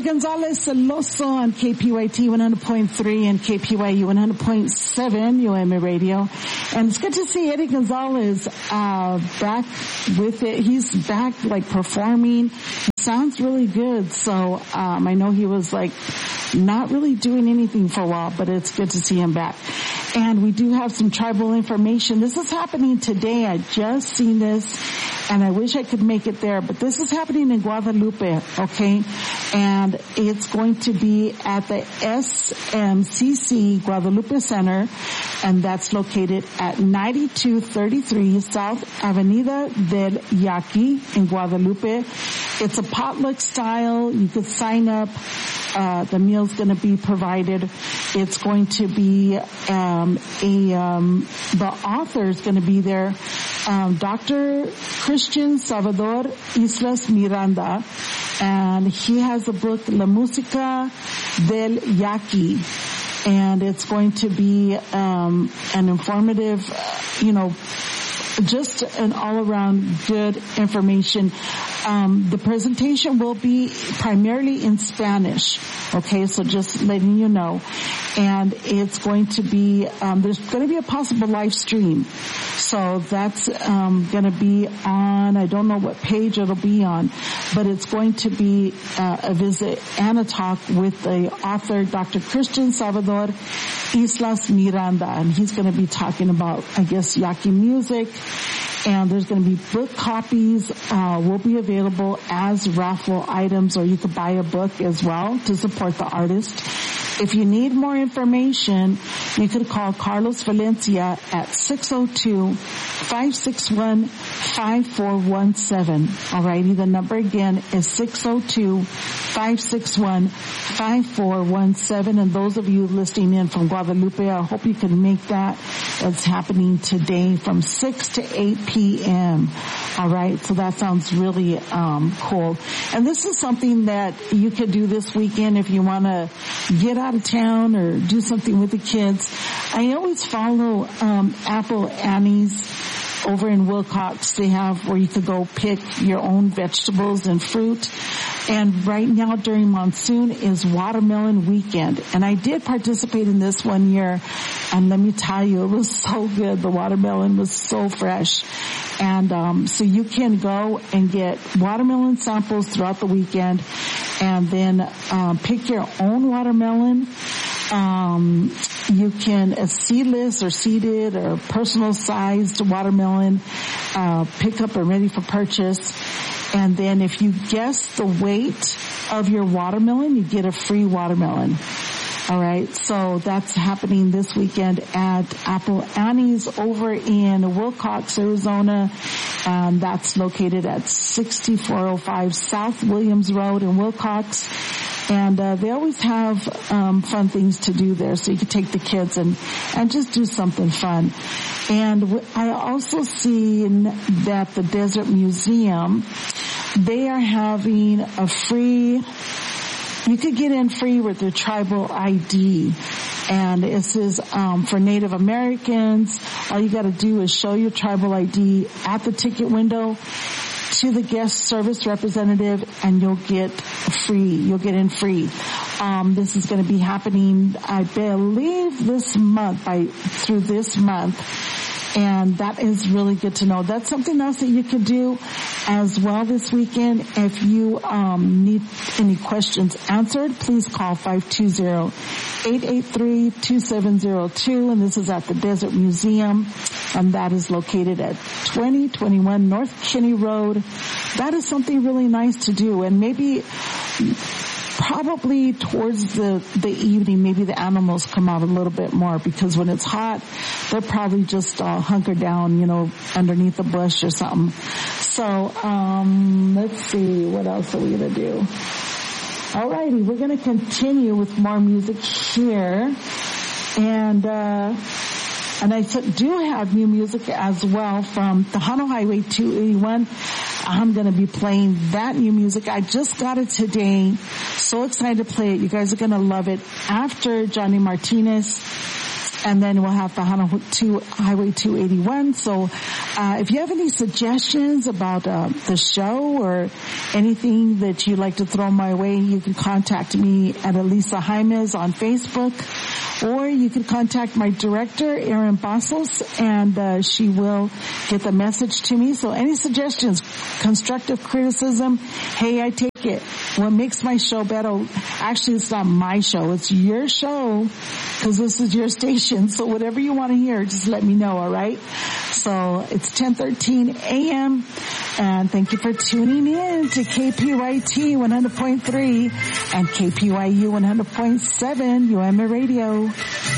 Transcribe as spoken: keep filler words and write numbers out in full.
Eddie Gonzalez Celoso on K P Y T one hundred point three and K P Y U one hundred point seven U M A Radio. And it's good to see Eddie Gonzalez uh back with it. He's back like performing. He sounds really good. So um I know he was like not really doing anything for a while, but it's good to see him back. And we do have some tribal information. This is happening today. I just seen this and I wish I could make it there, but this is happening in Guadalupe, okay? And it's going to be at the S M C C Guadalupe Center, and that's located at ninety-two thirty-three South Avenida del Yaqui in Guadalupe. It's a potluck style. You could sign up. Uh, the meal's going to be provided. It's going to be um, a um, the author is going to be there, um, Doctor Christian Salvador Islas Miranda, and he has the book La Música del Yaqui, and it's going to be um, an informative, you know, just an all-around good information. Um, the presentation will be primarily in Spanish. Okay, so just letting you know. And it's going to be, um, there's going to be a possible live stream. So that's, um, going to be on, I don't know what page it'll be on, but it's going to be, uh, a visit and a talk with the author, Doctor Christian Salvador Islas Miranda. And he's going to be talking about, I guess, Yaqui music. And there's going to be book copies, uh, will be available as raffle items, or you could buy a book as well to support the artist. If you need more information, you could call Carlos Valencia at six oh two, five six one, five four one seven. Alrighty, the number again is six oh two, five six one, five four one seven. And those of you listening in from Guadalupe, I hope you can make that. It's happening today from six to eight p.m. Alright, so that sounds really um cool. And this is something that you could do this weekend if you want to get out of town or do something with the kids. I always follow um Apple Annie's over in Wilcox. They have where you could go pick your own vegetables and fruit. And right now during monsoon is watermelon weekend. And I did participate in this one year. And let me tell you, it was so good. The watermelon was so fresh. And um so you can go and get watermelon samples throughout the weekend, and then um pick your own watermelon. Um you can a seedless or seeded or personal sized watermelon uh pick up and ready for purchase. And then if you guess the weight of your watermelon, you get a free watermelon. All right, so that's happening this weekend at Apple Annie's over in Wilcox, Arizona. And that's located at sixty-four oh five South Williams Road in Wilcox. And uh, they always have um, fun things to do there, so you can take the kids and and just do something fun. And w- I also seen that the Desert Museum, they are having a free. You could get in free with your tribal I D. And it says, um, for Native Americans, all you gotta do is show your tribal I D at the ticket window to the guest service representative, and you'll get free, you'll get in free. Um, this is gonna be happening, I believe, this month, by, through this month. And that is really good to know. That's something else that you could do as well this weekend. If you um need any questions answered, please call five two zero, eight eight three, two seven zero two. And this is at the Desert Museum. And that is located at twenty twenty-one North Kinney Road. That is something really nice to do. And maybe probably towards the, the evening, maybe the animals come out a little bit more, because when it's hot, they're probably just uh, hunkered down, you know, underneath a bush or something. So, um, let's see, what else are we going to do? Alrighty, we're going to continue with more music here. And, uh, and I do have new music as well from Tejano Highway two eighty-one. I'm going to be playing that new music. I just got it today. So excited to play it. You guys are going to love it. After Johnny Martinez, and then we'll have the Highway two eighty-one. So uh, if you have any suggestions about uh, the show or anything that you'd like to throw my way, you can contact me at Elisa Jaimes on Facebook, or you can contact my director, Erin Bassos, and uh, she will get the message to me. So any suggestions, constructive criticism, hey, I take it. What makes my show better? Actually, it's not my show. It's your show, because this is your station. So whatever you want to hear, just let me know, all right? So it's ten thirteen a.m. and thank you for tuning in to K P Y T one hundred point three and K P Y U one hundred point seven U M A Radio.